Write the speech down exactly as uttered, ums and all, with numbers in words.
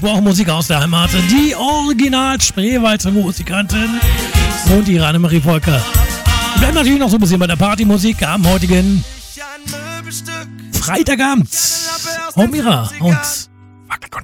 Wir brauchen Musik aus der Heimat. Die Original Spreewalzer Musikanten und die Annemarie Volker. Wir bleiben natürlich noch so ein bisschen bei der Partymusik am heutigen Freitagabend. Homira und Wackelkontakt.